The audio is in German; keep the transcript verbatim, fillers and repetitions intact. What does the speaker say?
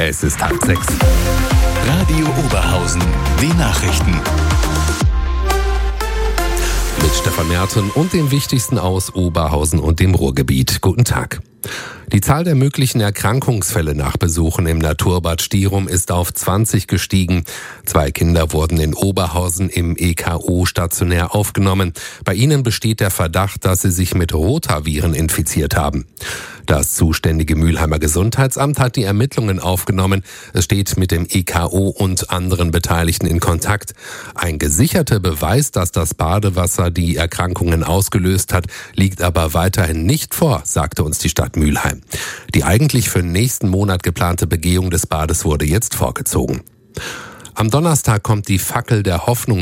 Es ist halb sechs. Radio Oberhausen, die Nachrichten. Mit Stefan Merten und dem Wichtigsten aus Oberhausen und dem Ruhrgebiet. Guten Tag. Die Zahl der möglichen Erkrankungsfälle nach Besuchen im Naturbad Stirum ist auf zwanzig gestiegen. Zwei Kinder wurden in Oberhausen im E K O stationär aufgenommen. Bei ihnen besteht der Verdacht, dass sie sich mit Rotaviren infiziert haben. Das zuständige Mülheimer Gesundheitsamt hat die Ermittlungen aufgenommen. Es steht mit dem E K O und anderen Beteiligten in Kontakt. Ein gesicherter Beweis, dass das Badewasser die Erkrankungen ausgelöst hat, liegt aber weiterhin nicht vor, sagte uns die Stadt Mülheim. Die eigentlich für nächsten Monat geplante Begehung des Bades wurde jetzt vorgezogen. Am Donnerstag kommt die Fackel der Hoffnung